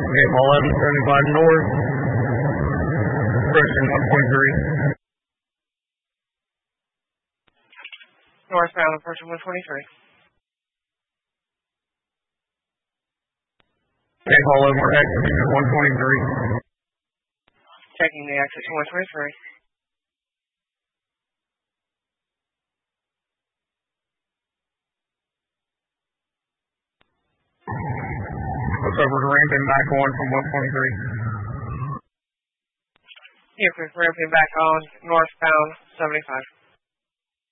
Vehicle 1175 north, approaching 123. Northbound, approaching 123. Vehicle over exit 123. Checking the exit to 123. Let's over to ramping back on from 123. Ramping back on, northbound 75.